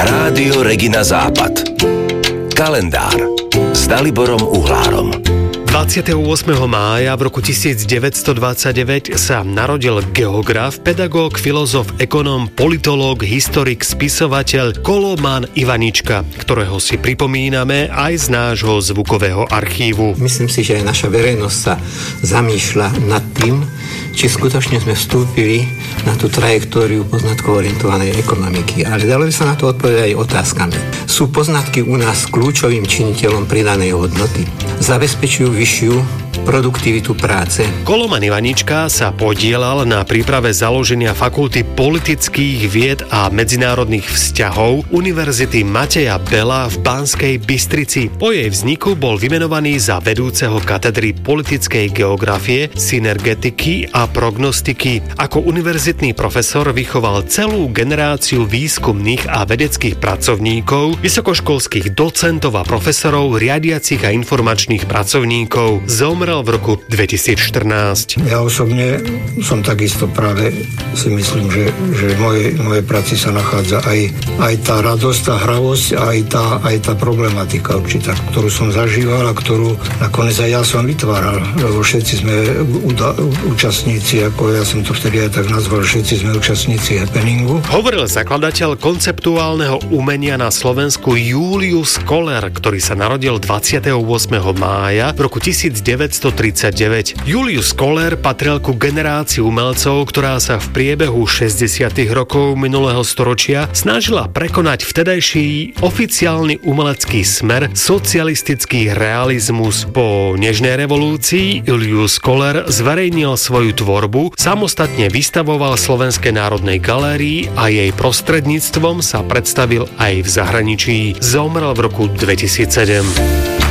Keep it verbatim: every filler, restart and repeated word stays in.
Rádio Regina Západ. Kalendár s Daliborom Uhlárom. dvadsiateho ôsmeho mája v roku tisícdeväťstodvadsaťdeväť sa narodil geograf, pedagóg, filozof, ekonóm, politológ, historik, spisovateľ Koloman Ivanička, ktorého si pripomíname aj z nášho zvukového archívu. Myslím si, že aj naša verejnosť sa zamýšľa nad tým, či skutočne sme vstúpili na tú trajektóriu poznatkovo orientovanej ekonomiky. Ale dalo by sa na to odpovedať aj otázkami. Sú poznatky u nás kľúčovým činiteľom pridanej hodnoty? Zabezpečujú vyššiu produktivitu práce? Koloman Ivanička sa podielal na príprave založenia Fakulty politických vied a medzinárodných vzťahov Univerzity Mateja Bela v Banskej Bystrici. Po jej vzniku bol vymenovaný za vedúceho katedry politickej geografie, synergetiky a prognostiky. Ako univerzitný profesor vychoval celú generáciu výskumných a vedeckých pracovníkov, vysokoškolských docentov a profesorov, riadiacich a informačných pracovníkov. Zomrel v roku dvetisícštrnásť. Ja osobne som takisto práve si myslím, že, že v mojej, mojej práci sa nachádza aj, aj tá radosť, tá hravosť, aj tá, aj tá problematika určitá, ktorú som zažíval a ktorú nakoniec aj ja som vytváral. Lebo všetci sme uda, účastníci, ako ja som to vtedy aj tak nazval, všetci sme účastníci happeningu. Hovoril zakladateľ konceptuálneho umenia na Slovensku Julius Koller, ktorý sa narodil dvadsiateho ôsmeho mája v roku devätnásťstotridsaťdeväť. Julius Koller patril ku generácii umelcov, ktorá sa v priebehu šesťdesiatych rokov minulého storočia snažila prekonať vtedajší oficiálny umelecký smer socialistický realizmus. Po nežnej revolúcii Julius Koller zverejnil svoju tvorbu, samostatne vystavoval v Slovenskej národnej galérii a jej prostredníctvom sa predstavil aj v zahraničí. Zomrel v roku dvetisícsedem.